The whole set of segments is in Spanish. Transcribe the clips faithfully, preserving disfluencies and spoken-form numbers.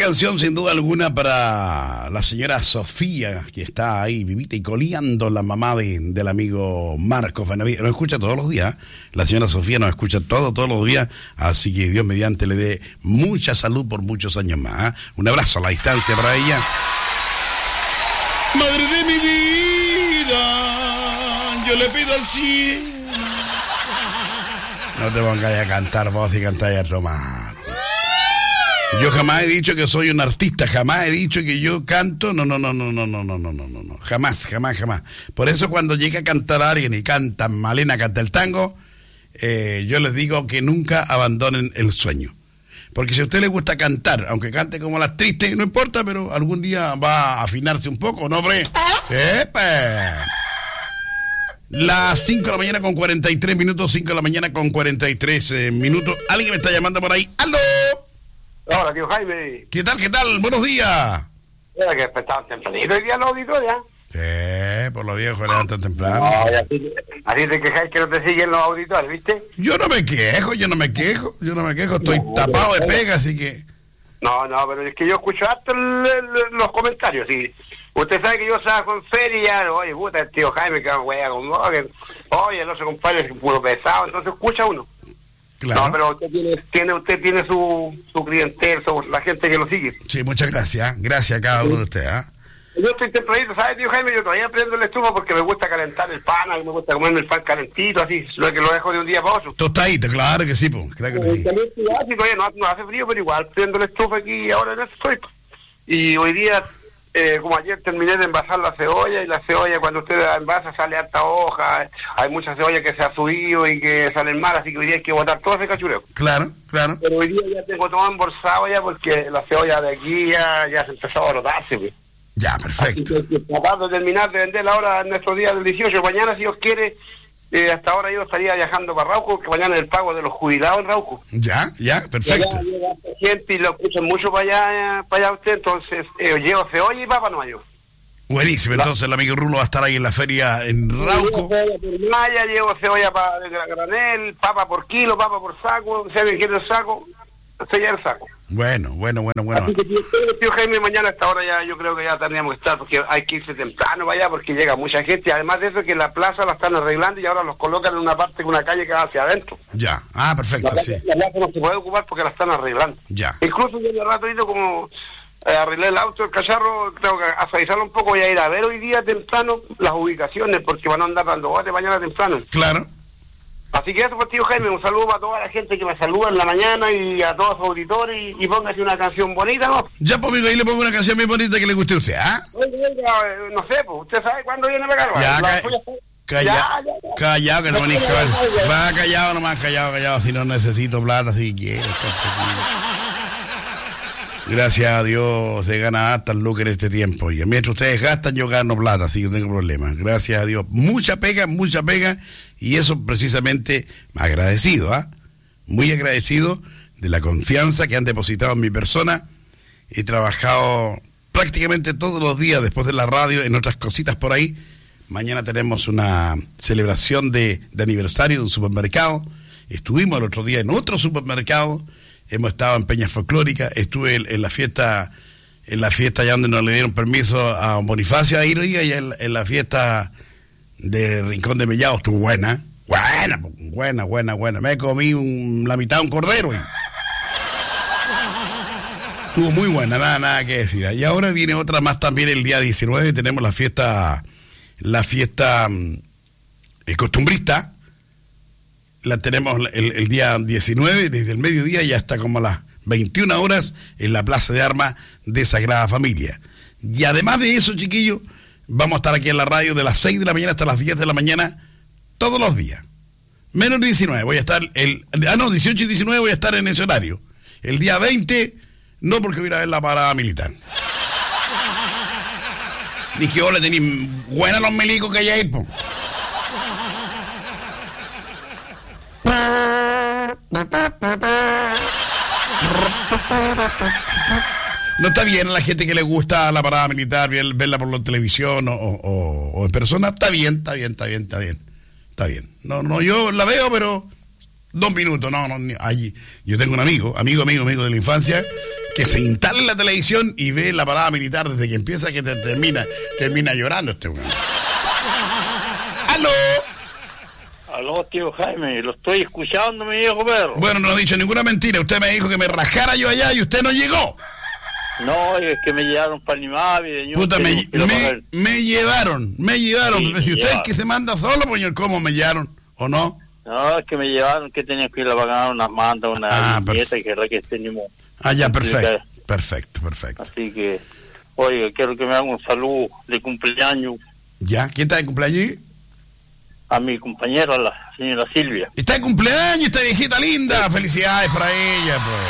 canción sin duda alguna para la señora Sofía, que está ahí vivita y coleando, la mamá de, del amigo Marcos Benavides. Nos escucha todos los días, la señora Sofía nos escucha todo, todos los días, así que Dios mediante le dé mucha salud por muchos años más, ¿eh? Un abrazo a la distancia para ella. Madre de mi vida, yo le pido al cielo. No te pongas a cantar vos y cantáis a tomar. Yo jamás he dicho que soy un artista, jamás he dicho que yo canto, no, no, no, no, no, no, no, no, no, no, no, jamás, jamás, jamás. Por eso cuando llega a cantar a alguien y canta, Malena canta el tango, eh, yo les digo que nunca abandonen el sueño. Porque si a usted le gusta cantar, aunque cante como las tristes, no importa, pero algún día va a afinarse un poco, ¿no, hombre? ¡Epa! Las cinco de la mañana con cuarenta y tres minutos, cinco de la mañana con cuarenta y tres eh, minutos. Alguien me está llamando por ahí. ¡Aló! Hola, tío Jaime. ¿Qué tal, qué tal? Buenos días. Era que despertaban tempranito hoy día en la auditoria. Sí, por lo viejo levantan temprano. No, así, así te quejáis que no te siguen los auditores, ¿viste? Yo no me quejo, yo no me quejo, yo no me quejo, estoy no, tapado de pega, así que... No, no, pero es que yo escucho hasta el, el, los comentarios, sí. Usted sabe que yo salgo en feria, oye, puta, el tío Jaime que wea con Morgan, oye, el otro compadre es puro pesado, entonces escucha uno. Claro. No, pero usted tiene, tiene usted tiene su, su clientela, su, la gente que lo sigue. Sí, muchas gracias, gracias a cada uno de ustedes, ¿ah? ¿eh? Yo estoy tempranito, ¿sabes, tío Jaime? Yo todavía prendo la estufa porque me gusta calentar el pan, me gusta comerme el pan calentito, así, lo que lo dejo de un día para otro. Tostadito, claro que sí, pues, claro que sí. Todavía no, no hace frío, pero igual prendo la estufa aquí y ahora en eso estoy. Y hoy día, eh, como ayer terminé de envasar la cebolla, y la cebolla cuando usted la envasa sale harta hoja, hay mucha cebolla que se ha subido y que salen mal, así que hoy día hay que botar todo ese cachureo. Claro, claro. Pero hoy día ya tengo todo embolsado ya porque la cebolla de aquí ya, ya se empezó a brotarse, pues. Ya, perfecto. Tratando de terminar de venderla ahora en nuestro día del dieciocho. Mañana, si Dios quiere, eh, hasta ahora yo estaría viajando para Rauco, que mañana es el pago de los jubilados en Rauco. Ya, ya, perfecto. Y allá llega gente y lo escuchan mucho para allá, para allá usted, entonces eh, llevo cebolla y papa no yo. Buenísimo, entonces el amigo Rulo va a estar ahí en la feria en Rauco. Llevo cebolla por malla, llevo cebolla para granel, papa por kilo, papa por saco, se me quiere el saco, sella el saco. Bueno, bueno, bueno, bueno. Así que tío, tío Jaime, mañana a esta hora ya yo creo que ya tendríamos que estar, porque hay que irse temprano para allá, porque llega mucha gente, y además de eso que la plaza la están arreglando y ahora los colocan en una parte, en una calle que va hacia adentro. Ya, ah, perfecto, la, sí. La plaza no se puede ocupar porque la están arreglando. Ya. Incluso yo en el rato como eh, arreglé el auto, el cacharro, tengo que actualizarlo un poco, voy a ir a ver hoy día temprano las ubicaciones, porque van a andar dando bote mañana temprano. Claro. Así que eso, pues, tío Jaime, un saludo para toda la gente que me saluda en la mañana y a todos sus auditores, y, y póngase una canción bonita, ¿no? Ya, pues, amigo, ahí le pongo una canción muy bonita que le guste a usted, ¿ah? ¿eh? Oiga, oiga, no sé, pues, ¿usted sabe cuándo viene para acá? Ya, la, ca la, calla, ya, ya, ya. Callado, que no venís a ver. Va callado nomás, callado, callado, si no necesito plata, si quiero. Gracias a Dios se gana hartas lucas en este tiempo. Y mientras ustedes gastan, yo gano plata, así que no tengo problema. Gracias a Dios. Mucha pega, mucha pega. Y eso precisamente agradecido, ¿ah? ¿eh? Muy agradecido de la confianza que han depositado en mi persona. He trabajado prácticamente todos los días después de la radio en otras cositas por ahí. Mañana tenemos una celebración de, de aniversario de un supermercado. Estuvimos el otro día en otro supermercado. Hemos estado en Peña Folclórica, estuve en, en la fiesta, en la fiesta allá donde nos le dieron permiso a Bonifacio a ir, y en, en la fiesta de Rincón de Mellado estuvo buena, buena, buena, buena, buena. Me comí un, la mitad de un cordero y estuvo muy buena, nada, nada que decir. Y ahora viene otra más también el día diecinueve, tenemos la fiesta, la fiesta eh, costumbrista. La tenemos el, el día diecinueve, desde el mediodía y hasta como las veintiuna horas en la Plaza de Armas de Sagrada Familia. Y además de eso, chiquillos, vamos a estar aquí en la radio de las seis de la mañana hasta las diez de la mañana, todos los días. Menos diecinueve, voy a estar, el ah no, dieciocho y diecinueve voy a estar en ese horario. El día veinte, no, porque voy a ir a ver la parada militar. Dije, hola, tenéis buenos los milicos que hay ahí, po. No está bien a la gente que le gusta la parada militar, verla por la televisión o, o, o en persona. Está bien, está bien, está bien, está bien. Está bien. No, no, yo la veo, pero dos minutos. No, no, allí. Yo tengo un amigo, amigo, amigo, amigo de la infancia, que se instale la televisión y ve la parada militar desde que empieza que te termina, termina llorando este weón. ¡Aló! Aló, tío Jaime, lo estoy escuchando, mi viejo perro. Bueno, no he dicho ninguna mentira. Usted me dijo que me rajara yo allá y usted no llegó. No, es que me llevaron para Limavi. Puta, me, me, me llevaron, me llevaron. Sí, si me usted llevaron. es que se manda solo, pues, ¿cómo me llevaron? ¿O no? No, es que me llevaron que tenía que ir a pagar una manta, una Ah, dieta que era que tenemos. Ah, ya, perfecto. Perfecto, perfecto. Así que, oiga, quiero que me hagan un saludo de cumpleaños ¿Ya? ¿Quién está de cumpleaños? a mi compañera, la señora Silvia. Está de cumpleaños, esta viejita linda. Felicidades para ella, pues.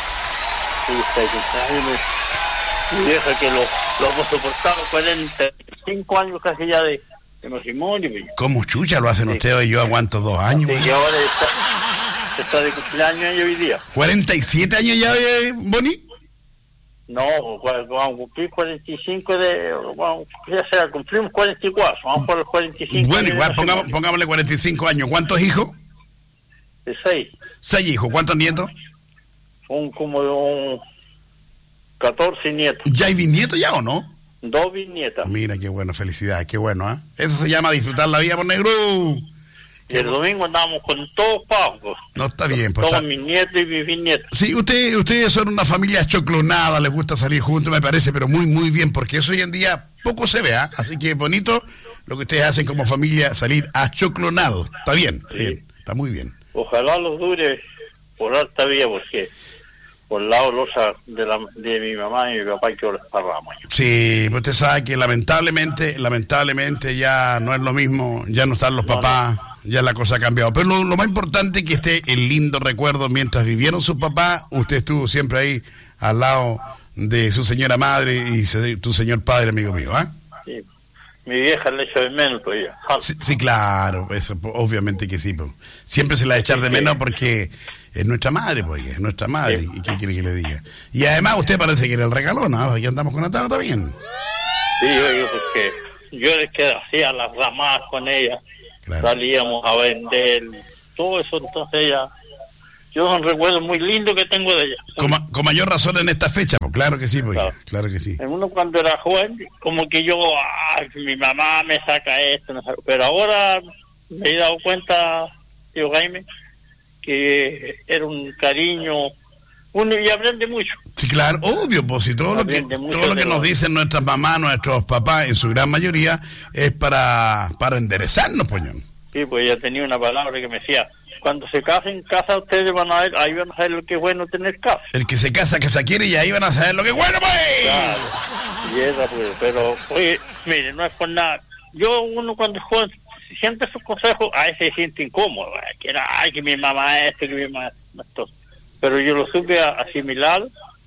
Sí, está de cumpleaños. Mi vieja que lo, lo hemos soportado cuarenta y cinco años casi ya de, de matrimonio. Pues. ¿Cómo chucha lo hacen Sí. ustedes? Yo aguanto dos años. Así que ahora está, está de cumpleaños ella hoy día. ¿cuarenta y siete años ya, eh, Boni? No, cua- vamos a cumplir cuarenta y cinco de... Vamos, ya sea, cumplimos cuarenta y cuatro, vamos por los cuarenta y cinco. Bueno, años igual, de pongamos, matrimonio. pongámosle cuarenta y cinco años. ¿Cuántos hijos? De seis. Seis hijos. ¿Cuántos nietos? Son como un catorce nietos, ¿Ya hay bisnietos ya o no? dos bisnietas. Mira, qué bueno, felicidades, qué bueno, ¿ah? ¿eh? Eso se llama disfrutar la vida por negro. Y el domingo andamos con todos pagos. No, está bien, pues. Todos Está... mis nietos y mis bisnietos. Sí, usted, ustedes son una familia choclonada, les gusta salir juntos, me parece, pero muy, muy bien, porque eso hoy en día poco se ve, ¿ah? Así que bonito lo que ustedes hacen como familia, salir achoclonados. Está bien, está Sí. bien, está muy bien. Ojalá los dure por alta vía, porque por el lado losa de, la, de mi mamá y mi papá que ahora parramos. Sí, pues usted sabe que lamentablemente, lamentablemente ya no es lo mismo, ya no están los No, papás, ya la cosa ha cambiado. Pero lo, lo más importante es que esté el lindo recuerdo mientras vivieron sus papás, usted estuvo siempre ahí al lado de su señora madre y se- tu señor padre, amigo mío, ¿ah? Sí. Mi vieja le echa de menos todavía. Sí, sí, claro, eso, po- obviamente que sí. Po. Siempre se la va a echar de Sí. menos porque es nuestra madre, pues, es nuestra madre. Sí. ¿Y qué quiere que le diga? Y además usted parece que era el regalón, ¿no? Aquí andamos con Atado también. Sí, yo digo, porque yo les que hacía las ramas con ella, Claro. salíamos a vender, todo eso, entonces ella, yo es un recuerdo muy lindo que tengo de ella. Con, ma- con mayor razón en esta fecha, pues claro que sí, pues, Claro. claro que sí. En uno cuando era joven, como que yo, ay, mi mamá me saca esto, me saca- pero ahora me he dado cuenta, tío Jaime, que era un cariño, uno y aprende mucho. Sí, claro, obvio, pues si todo lo que, Aprende mucho todo lo que de nos lo- dicen nuestras mamás, nuestros papás, en su gran mayoría, es para, para enderezarnos, poñón. Sí, pues ella tenía una palabra que me decía, cuando se casen, casa ustedes van a ver, ahí van a saber lo que es bueno tener casa. El que se casa, que se quiere, y ahí van a saber lo que es bueno, pues. Claro. Y esa, pues, pero, oye, mire, no es por nada. Yo, uno cuando es joven, siente sus consejos, a veces se siente incómodo, ay, que era, ay, que mi mamá esto, que mi mamá esto. Pero yo lo supe a- asimilar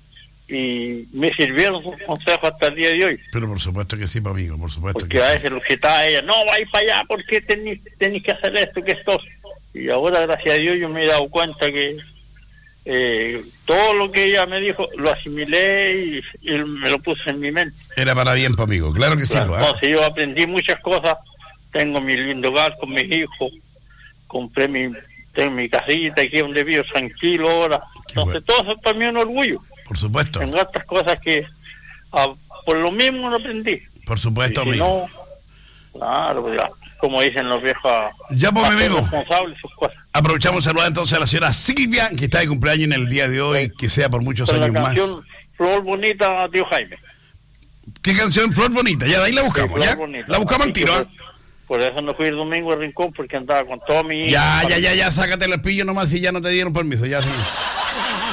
y me sirvieron sus consejos hasta el día de hoy. Pero por supuesto que sí, pues, amigo, por supuesto Porque que a sí. veces lo citaba ella, no, vais para allá, porque tenéis tenéis que hacer esto, que esto. Y ahora, gracias a Dios, yo me he dado cuenta que eh, todo lo que ella me dijo, lo asimilé y, y me lo puse en mi mente. Era para bien, pues, amigo, claro que sí, Claro, pues. ¿ah? entonces yo aprendí muchas cosas, tengo mi lindo hogar con mis hijos, compré mi, tengo mi casita aquí donde vivo tranquilo ahora. Qué Entonces bueno. todo eso es para mí un orgullo. Por supuesto, Tengo otras cosas que ah, por lo mismo no aprendí. por supuesto, Y si amigo. no, claro, pues ya, como dicen los viejos, Ya, pues, mi hacer amigo. responsables sus cosas. Aprovechamos de saludar entonces a la señora Silvia, que está de cumpleaños en el día de hoy, que sea por muchos Con la años más. canción Flor Bonita, tío Jaime. ¿Qué canción? Flor Bonita, ya de ahí la buscamos, Sí, Flor ¿ya? Bonita. La buscamos al Así que tiro, ¿ah? Por, por eso no fui el domingo al rincón, porque andaba con todo mi... Ya, ya, ya, ya, sácate el pillo nomás y ya no te dieron permiso, ya sí.